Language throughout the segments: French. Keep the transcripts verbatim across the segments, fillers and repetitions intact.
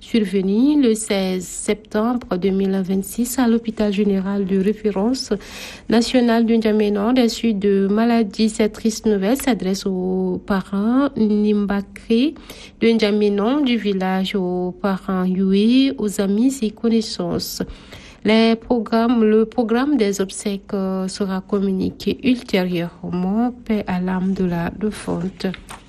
survenu le seize septembre deux mille vingt-six à l'hôpital général de référence national de N'Djamena des suites de maladie. Cette triste nouvelle s'adresse aux parents Nimbakri de N'Djamena, du village, aux parents Yui, aux amis et connaissances. Les programmes, le programme des obsèques sera communiqué ultérieurement. Paix à l'âme de la défunte.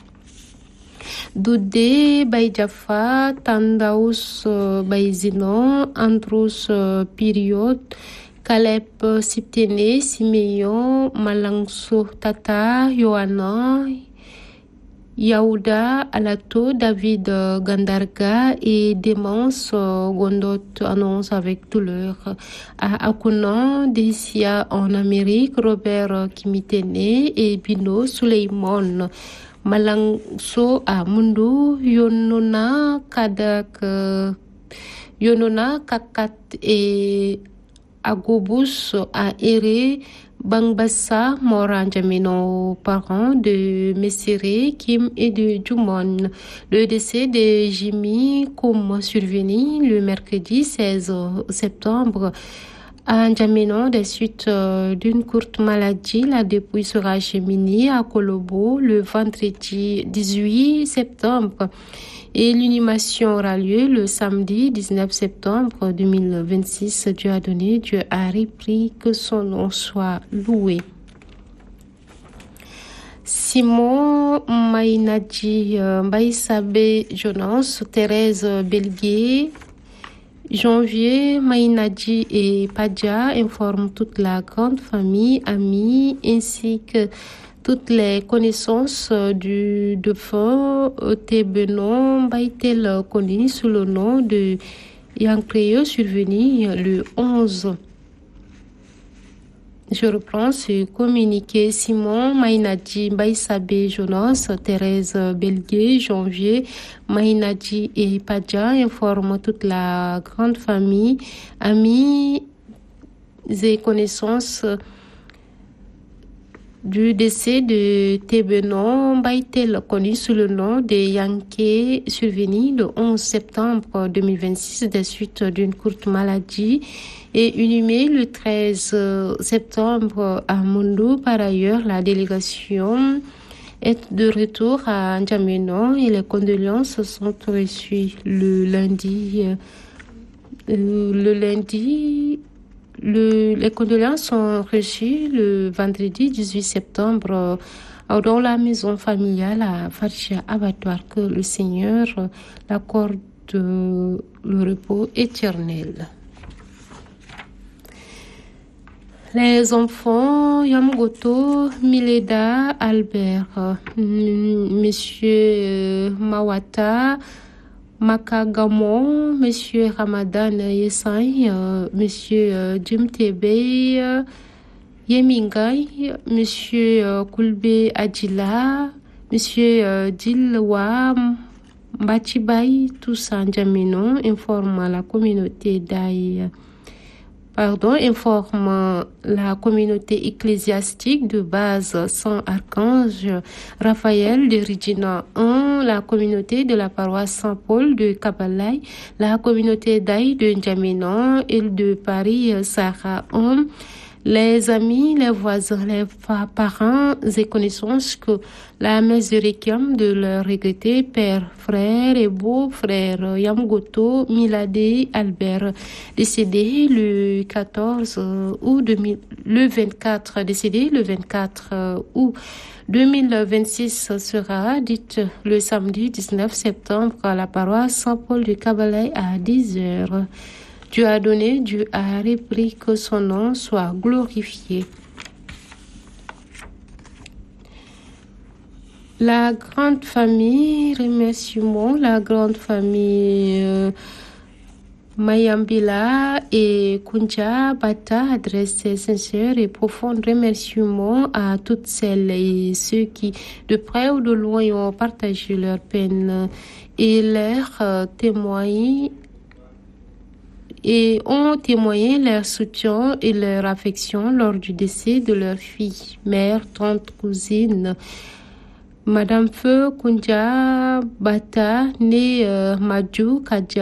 Doudé Baïjafa, Tandaus Baïzino, Andros Piriot, Caleb Siptene, Simeon, Malangso Tata, Yohana, Yaouda Alato, David Gandarga et Démence Gondot annonce avec douleur à Akunan, Decia en Amérique, Robert Kimitene et Bino Suleiman. Malangso à Mundu, Yonona Kadak, Yonona Kakat et Agobus à Ere, Bangbassa, Moran N'Djamena, parents de Messere, Kim et de Jumon. Le décès de Jimmy Koum survenu le mercredi seize septembre à N'Djamena des suites d'une courte maladie. La dépouille sera acheminée à Kolobo le vendredi dix-huit septembre. Et l'inhumation aura lieu le samedi dix-neuf septembre deux mille vingt-six. Dieu a donné, Dieu a repris, que son nom soit loué. Simon Maïnadji Mbaïsabe Jonas, Thérèse Belgué, Janvier Maïnadji et Padja informent toute la grande famille, amis, ainsi que toutes les connaissances du défunt Tébenon Baïtel, connu sous le nom de Yankréo, survenu le onze. Je reprends ce communiqué. Simon Maïnadji Baïsabe Jonas, Thérèse Belgué, Janvier Maïnadji et Padja informent toute la grande famille, amis et connaissances du décès de Tébenon Baïtel, connu sous le nom de Yanké, survenu le onze septembre deux mille vingt-six des suites d'une courte maladie et inhumé le treize septembre à Mundu. Par ailleurs, la délégation est de retour à N'Djamena et les condoléances sont reçues le lundi. Euh, le lundi Le, les condoléances sont reçues le vendredi dix-huit septembre euh, dans la maison familiale à Farcha Abattoir. Que le Seigneur l'accorde euh, le repos éternel. Les enfants Yamgoto, Mileda, Albert, euh, Monsieur euh, Mawata, Makagamo, Monsieur Ramadan Yesai, euh, Monsieur euh, Jim Tebe, euh, Yemingai, Monsieur euh, Kulbe Adjila, Monsieur euh, Dilwa Mbachibai, tous en N'Djamena, informe la communauté d'Aïe. Pardon, informe la communauté ecclésiastique de base Saint Archange Raphaël de Regina un, la communauté de la paroisse Saint-Paul de Kabalai, la communauté d'Aïe de N'Djamena et de Paris Sarah un, les amis, les voisins, les parents et connaissances que la messe de Requiem de leur regretté père, frère et beau-frère Yamgoto Milade Albert, décédé le quatorze août deux mille, le vingt-quatre, décédé le vingt-quatre août deux mille vingt-six, sera dite le samedi dix-neuf septembre à la paroisse Saint-Paul de Kabalai à dix heures. Dieu a donné, Dieu a repris, que son nom soit glorifié. La grande famille, remerciements, la grande famille euh, Mayambila et Kunja Bata adresse ses sincères et profonds remerciements à toutes celles et ceux qui, de près ou de loin, ont partagé leur peine et leur euh, témoignent et ont témoigné leur soutien et leur affection lors du décès de leur fille, mère, tante, cousine. Madame Feu Kunja Bata, née euh, Madjou Kadja